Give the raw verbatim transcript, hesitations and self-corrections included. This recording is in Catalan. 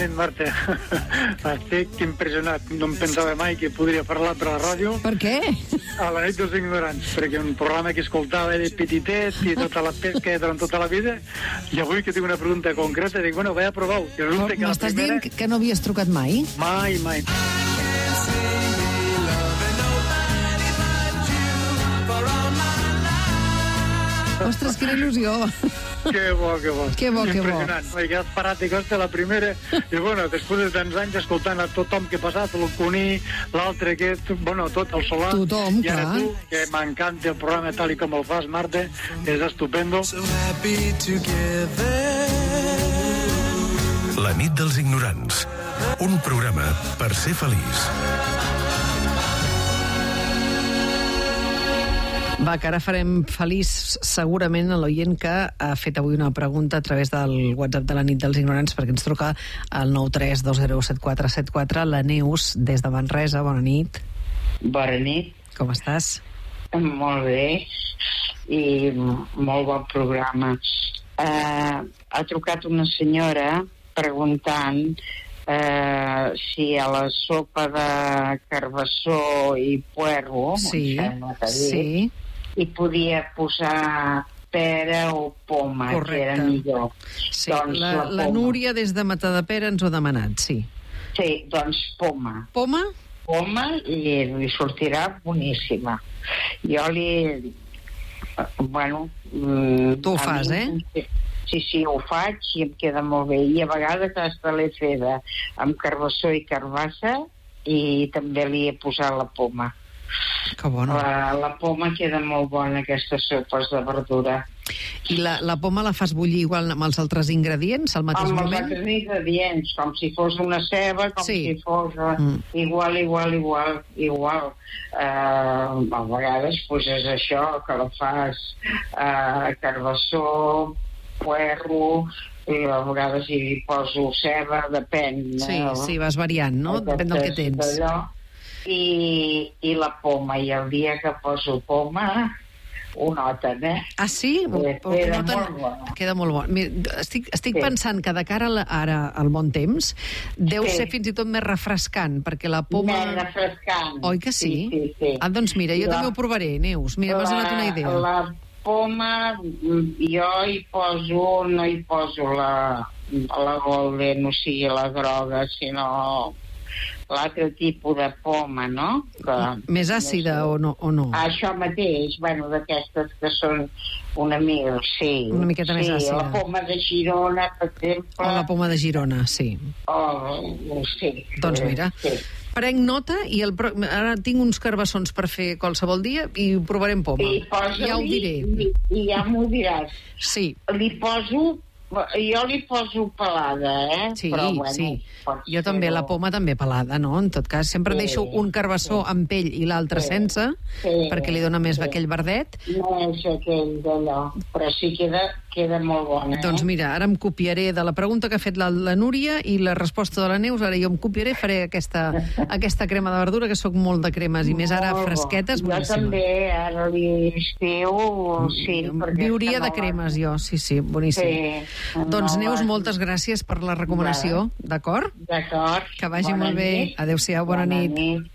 nit, Marta. Estic impressionat. No em pensava mai que podria parlar per la ràdio. Per què? A la nit dels ignorants, perquè un programa que escoltava de petitet i tota la pesca durant tota la vida, i avui que tinc una pregunta concreta, dic, bueno, vaig a provar-ho. M'estàs primera... dient que no havies trucat mai? Mai, mai. Ostres, quina il·lusió. Que bo, que bo. Que bo, que bo. Impressionant. Perquè has parat i costa la primera, i bueno, després de tants anys escoltant a tothom que ha passat, el Cuní, l'altre, que, bueno, tot el Solà. Tothom, i ara clar. tu, que m'encanta el programa tal i com el fas, Marta, és estupendo. La nit dels ignorants. Un programa per ser feliç. Va, que ara farem feliç segurament a l'oient que ha fet avui una pregunta a través del WhatsApp de la nit dels ignorants, perquè ens truca al nou tres dos zero set quatre set quatre. La Neus, des de Manresa. Bona nit. Bona nit. Com estàs? Molt bé, i molt bon programa. Eh, ha trucat una senyora preguntant eh, si a la sopa de carbassó i puerro, sí, sí, hi podia posar pera o poma. correcte, que era millor. Sí, doncs la, la, la Núria des de Matadepera ens ho ha demanat, sí. Sí, doncs poma. Poma? Poma, i li sortirà boníssima. Jo li... Bueno... Tu ho fas, mi, eh? Sí, sí, ho faig i em queda molt bé. I a vegades hasta l'he feta amb carbassó i carbassa, i també li he posat la poma. Que bona. La, la poma queda molt bona, aquestes sopes de verdura. I la, la poma la fas bullir igual amb els altres ingredients al mateix amb moment? Amb els altres ingredients, com si fos una ceba, com sí. si fos mm. igual, igual, igual, igual. Uh, a vegades pues, és això, que la fas uh, carbassó, puerro, i a vegades hi poso ceba, depèn. Sí, eh? sí, vas variant, no? Depèn del que tens. I, i la poma, i el dia que poso poma ho noten, eh? Ah, sí? Eh, queda noten... molt bona. Queda molt bona. Mira, estic, estic sí. pensant que de cara a la, ara al bon temps deu sí. ser fins i tot més refrescant, perquè la poma... Més refrescant. Oi que sí? Sí, sí, sí. Ah, doncs mira, jo la... també ho provaré, Neus. Mira, m'has donat una idea. La poma, jo hi poso, no hi poso la, la golden, o sigui, la groga, sinó l'altre tipus de poma, no? Que, més àcida no sé, o no? O no? Això mateix, bueno, d'aquestes que són una mica, sí. Una miqueta sí, més àcida. La poma de Girona, per exemple. O la poma de Girona, sí. Oh, sí. Doncs mira, sí. Prenc nota i el, ara tinc uns carbassons per fer qualsevol dia i ho provarem poma. Sí, ja ho diré. I, i ja m'ho diràs. Sí. Li poso... Jo li poso pelada, eh? Sí, però, bueno, sí. Jo també, la poma també pelada, no? En tot cas, sempre sí, deixo un carbassó sí. amb pell i l'altre sí. sense, sí. perquè li dona més sí. aquell verdet. No és aquell d'allò, però sí queda, queda molt bona, eh? Doncs mira, ara em copiaré de la pregunta que ha fet la, la Núria i la resposta de la Neus, ara jo em copiaré, faré aquesta, aquesta crema de verdura, que sóc molt de cremes, i més ara fresquetes, boníssima. Jo també, ara l'estiu, sí. Viuria de cremes, jo, sí, sí, boníssim. Sí. Doncs, Neus, moltes gràcies per la recomanació, d'acord? D'acord. Que vagi molt bé. Adéu-siau, bona nit.